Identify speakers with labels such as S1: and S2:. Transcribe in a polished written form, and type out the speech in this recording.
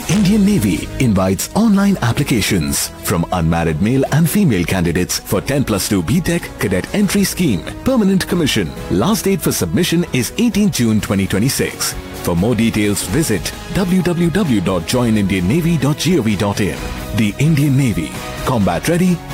S1: Indian Navy invites online applications from unmarried male and female candidates for 10+2 BTech Cadet Entry Scheme. Permanent commission. Last date for submission is 18 June 2026. For more details, visit www.joinindiannavy.gov.in. The Indian Navy. Combat ready,